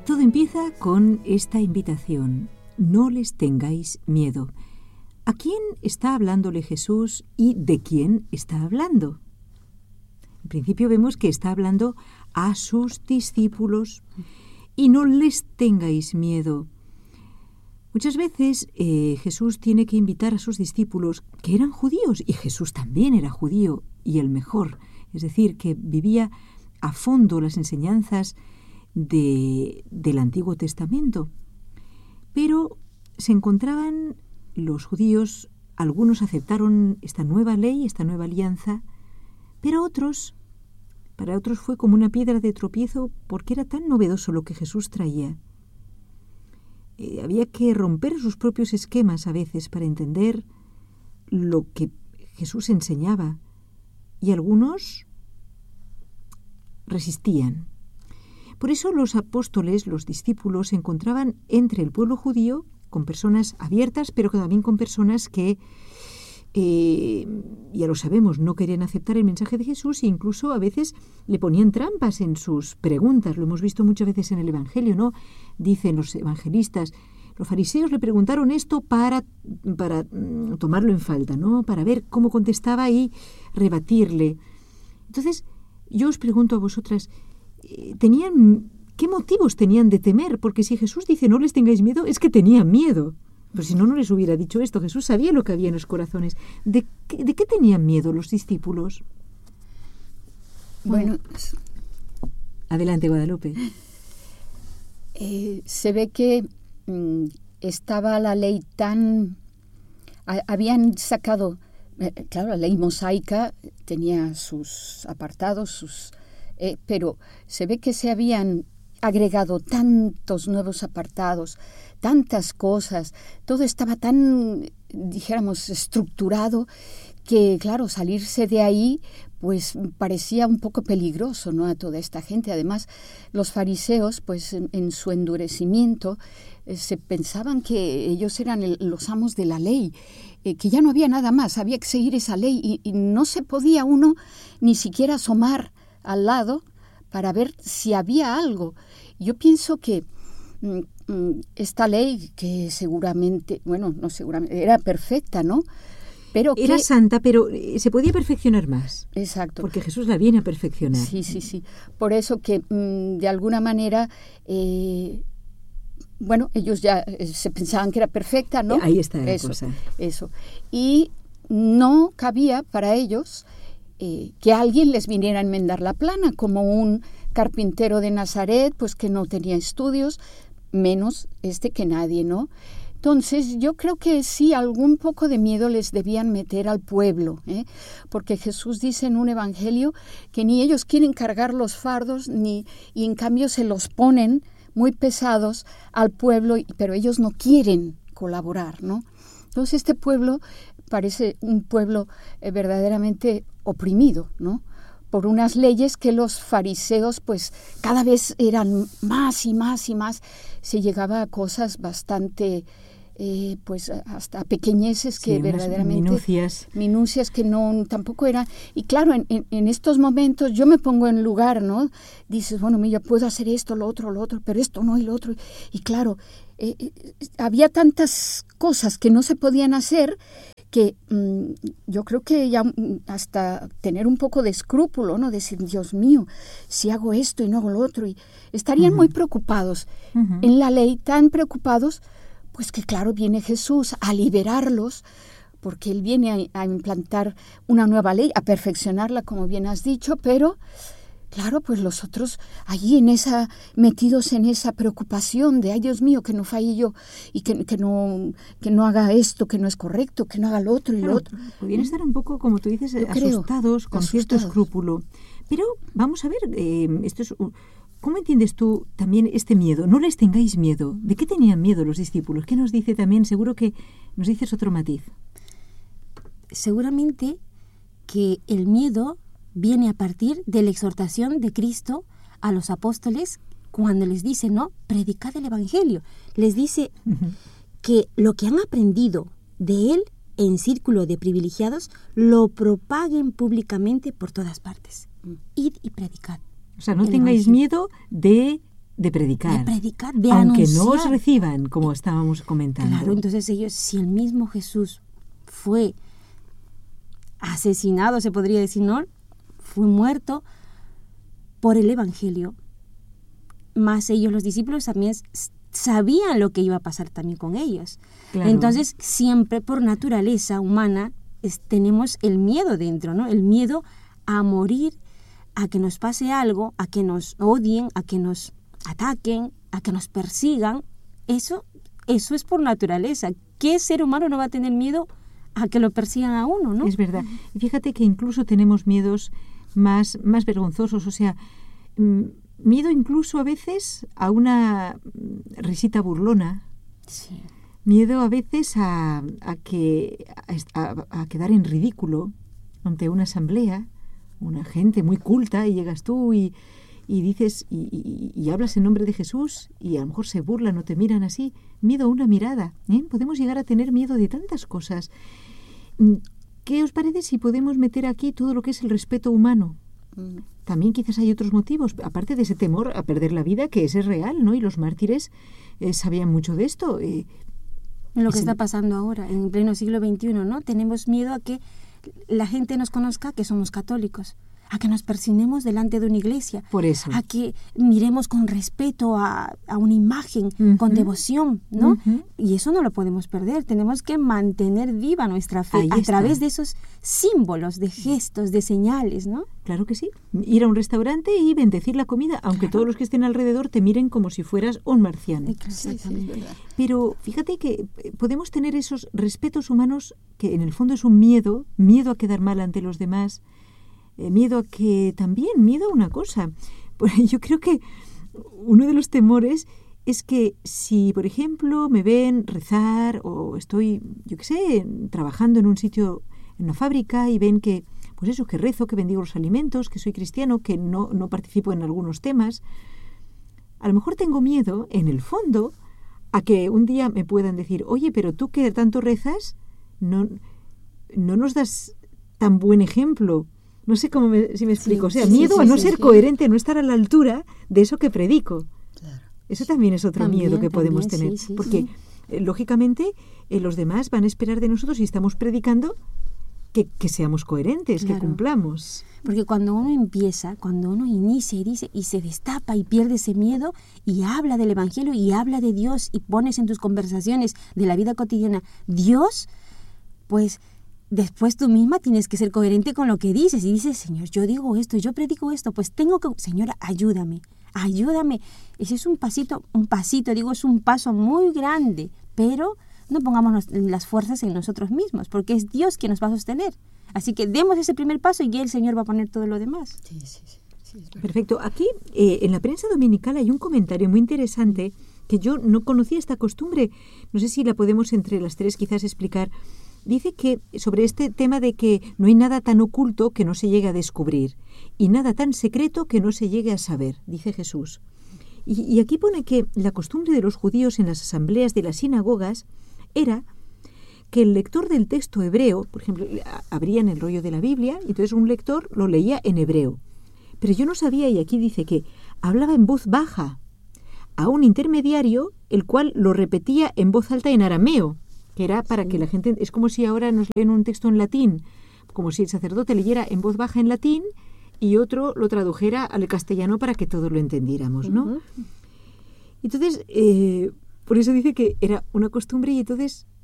Todo empieza con esta invitación: no les tengáis miedo. ¿A quién está hablándole Jesús y de quién está hablando? En principio vemos que está hablando a sus discípulos. Y no les tengáis miedo. Muchas veces Jesús tiene que invitar a sus discípulos, que eran judíos, y Jesús también era judío, y el mejor, es decir, que vivía a fondo las enseñanzas del Antiguo Testamento. Pero se encontraban los judíos, algunos aceptaron esta nueva ley, esta nueva alianza, pero para otros fue como una piedra de tropiezo porque era tan novedoso lo que Jesús traía. Había que romper sus propios esquemas a veces para entender lo que Jesús enseñaba, y algunos resistían. Por eso los apóstoles, los discípulos, se encontraban entre el pueblo judío con personas abiertas, pero también con personas que, ya lo sabemos, no querían aceptar el mensaje de Jesús, e incluso a veces le ponían trampas en sus preguntas. Lo hemos visto muchas veces en el Evangelio, ¿no? Dicen los evangelistas, los fariseos le preguntaron esto para tomarlo en falta, ¿no? Para ver cómo contestaba y rebatirle. Entonces, yo os pregunto a vosotras, ¿qué motivos tenían de temer? Porque si Jesús dice no les tengáis miedo, es que tenían miedo. Pues si no, no les hubiera dicho esto. Jesús sabía lo que había en los corazones. ¿De qué tenían miedo los discípulos? Bueno, adelante, Guadalupe. Se ve que estaba la ley habían sacado, claro, la ley mosaica tenía sus apartados, pero se ve que se habían agregado tantos nuevos apartados, tantas cosas, todo estaba tan, dijéramos, estructurado, que claro, salirse de ahí pues parecía un poco peligroso, ¿no?, a toda esta gente. Además, los fariseos, pues en su endurecimiento, se pensaban que ellos eran los amos de la ley, que ya no había nada más, había que seguir esa ley, y no se podía uno ni siquiera asomar al lado para ver si había algo. Yo pienso que esta ley, que seguramente, bueno, no seguramente, era perfecta, ¿no? Pero era santa, pero se podía perfeccionar más. Exacto. Porque Jesús la viene a perfeccionar. Sí. Por eso que de alguna manera, bueno, ellos ya se pensaban que era perfecta, ¿no? Ahí está la cosa. Eso. Y no cabía para ellos que alguien les viniera a enmendar la plana, como un carpintero de Nazaret, pues que no tenía estudios, menos que nadie, ¿no? Entonces, yo creo que sí, algún poco de miedo les debían meter al pueblo, porque Jesús dice en un evangelio que ni ellos quieren cargar los fardos, y en cambio se los ponen muy pesados al pueblo, pero ellos no quieren colaborar, ¿no? Entonces, este pueblo parece un pueblo verdaderamente oprimido, ¿no?, por unas leyes que los fariseos pues cada vez eran más y más y más. Se llegaba a cosas bastante, pues hasta pequeñeces que verdaderamente... Minucias que no, tampoco eran... Y claro, en estos momentos yo me pongo en lugar, ¿no? Dices, bueno, yo puedo hacer esto, lo otro, pero esto no y lo otro. Y claro, había tantas cosas que no se podían hacer que yo creo que ya hasta tener un poco de escrúpulo, ¿no? Decir, Dios mío, si hago esto y no hago lo otro, y estarían muy preocupados en la ley, tan preocupados, pues que claro, viene Jesús a liberarlos, porque Él viene a implantar una nueva ley, a perfeccionarla, como bien has dicho, pero claro, pues los otros allí metidos en esa preocupación de, ay Dios mío, que no falle yo, y que no haga esto, que no es correcto, que no haga lo otro y lo otro. Podrían estar un poco, como tú dices, asustados, con cierto escrúpulo. Pero vamos a ver, ¿cómo entiendes tú también este miedo? No les tengáis miedo. ¿De qué tenían miedo los discípulos? ¿Qué nos dice también? Seguro que nos dices otro matiz. Seguramente que el miedo viene a partir de la exhortación de Cristo a los apóstoles cuando les dice, no, predicad el Evangelio. Les dice que lo que han aprendido de Él en círculo de privilegiados lo propaguen públicamente por todas partes. Id y predicad. O sea, no tengáis miedo de de predicar. De aunque anunciar. no os reciban, como estábamos comentando. Claro, entonces ellos, si el mismo Jesús fue asesinado, se podría decir, ¿no? Fue muerto por el Evangelio, más ellos, los discípulos, también sabían lo que iba a pasar también con ellos. Claro. Entonces, siempre por naturaleza humana tenemos el miedo dentro, ¿no? El miedo a morir, a que nos pase algo, a que nos odien, a que nos ataquen, a que nos persigan. Eso es por naturaleza. ¿Qué ser humano no va a tener miedo a que lo persigan a uno, no? Es verdad. Y fíjate que incluso tenemos miedos más vergonzosos, o sea, miedo incluso a veces a una risita burlona. Sí. Miedo a veces a quedar en ridículo ante una asamblea, una gente muy culta, y llegas tú y dices y hablas en nombre de Jesús y a lo mejor se burlan o te miran así. Miedo a una mirada, ¿eh? Podemos llegar a tener miedo de tantas cosas. ¿Qué os parece si podemos meter aquí todo lo que es el respeto humano? También quizás hay otros motivos, aparte de ese temor a perder la vida, que ese es real, ¿no? Y los mártires sabían mucho de esto. Lo que está pasando ahora, en pleno siglo XXI, ¿no? Tenemos miedo a que la gente nos conozca que somos católicos, a que nos persignemos delante de una iglesia, por eso, a que miremos con respeto a una imagen, con devoción, ¿no? Y eso no lo podemos perder. Tenemos que mantener viva nuestra fe a través de esos símbolos, de gestos, de señales, ¿no? Claro que sí. Ir a un restaurante y bendecir la comida, aunque todos los que estén alrededor te miren como si fueras un marciano. Exactamente. Sí, Pero fíjate que podemos tener esos respetos humanos que en el fondo es un miedo a quedar mal ante los demás, miedo a una cosa. Yo creo que uno de los temores es que si, por ejemplo, me ven rezar o estoy, yo qué sé, trabajando en un sitio, en una fábrica, y ven que, pues eso, que rezo, que bendigo los alimentos, que soy cristiano, que no participo en algunos temas, a lo mejor tengo miedo, en el fondo, a que un día me puedan decir, oye, pero tú que tanto rezas, no nos das tan buen ejemplo. No sé si me explico. O sea, miedo a no ser coherente, a no estar a la altura de eso que predico. Claro. Eso también es otro miedo que podemos tener. Porque, lógicamente, los demás van a esperar de nosotros, si estamos predicando, que seamos coherentes, que cumplamos. Porque cuando uno inicia y dice, y se destapa y pierde ese miedo, y habla del Evangelio, y habla de Dios, y pones en tus conversaciones de la vida cotidiana Dios, pues después tú misma tienes que ser coherente con lo que dices. Y dices, Señor, yo digo esto, yo predico esto, pues tengo que... Señora, ayúdame. Ese es un pasito, es un paso muy grande, pero no pongamos las fuerzas en nosotros mismos, porque es Dios quien nos va a sostener. Así que demos ese primer paso y el Señor va a poner todo lo demás. Sí, perfecto. Aquí, en la prensa dominical hay un comentario muy interesante que yo no conocía esta costumbre. No sé si la podemos entre las tres quizás explicar. Dice que sobre este tema de que no hay nada tan oculto que no se llegue a descubrir y nada tan secreto que no se llegue a saber, dice Jesús. Y aquí pone que la costumbre de los judíos en las asambleas de las sinagogas era que el lector del texto hebreo, por ejemplo, abrían el rollo de la Biblia y entonces un lector lo leía en hebreo. Pero yo no sabía, y aquí dice que hablaba en voz baja a un intermediario, el cual lo repetía en voz alta en arameo, que era para que la gente... Es como si ahora nos leen un texto en latín, como si el sacerdote leyera en voz baja en latín y otro lo tradujera al castellano para que todos lo entendiéramos, ¿no? Entonces, por eso dice que era una costumbre, y entonces